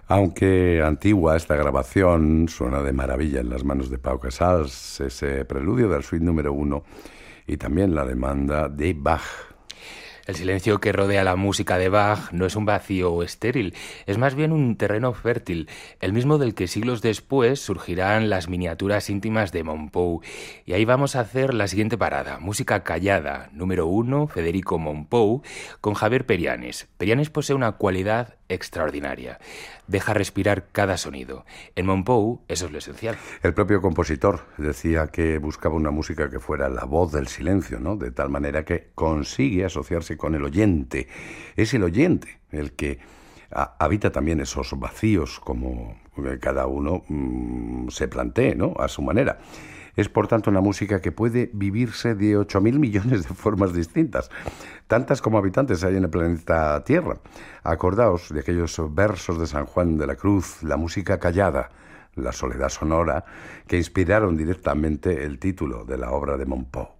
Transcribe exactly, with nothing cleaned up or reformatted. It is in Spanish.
Aunque antigua, esta grabación suena de maravilla en las manos de Pau Casals, ese preludio del suite número uno y también la demanda de Bach. El silencio que rodea la música de Bach no es un vacío estéril, es más bien un terreno fértil, el mismo del que siglos después surgirán las miniaturas íntimas de Mompou. Y ahí vamos a hacer la siguiente parada, música callada, número uno, Federico Mompou, con Javier Perianes. Perianes posee una cualidad extraordinaria. Deja respirar cada sonido. En Mompou eso es lo esencial. El propio compositor decía que buscaba una música que fuera la voz del silencio, ¿no? De tal manera que consigue asociarse con el oyente. Es el oyente el que a, habita también esos vacíos, como cada uno mmm, se plantee, ¿no? A su manera. Es, por tanto, una música que puede vivirse de ocho mil millones de formas distintas, tantas como habitantes hay en el planeta Tierra. Acordaos de aquellos versos de San Juan de la Cruz, la música callada, la soledad sonora, que inspiraron directamente el título de la obra de Mompou.